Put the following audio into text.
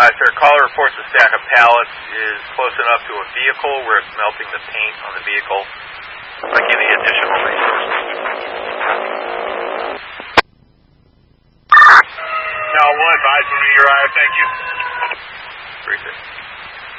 Sir, caller reports a stack of pallets is close enough to a vehicle where it's melting the paint on the vehicle. Like any additional resources. Now, we'll advise when we arrive. Thank you. Appreciate it.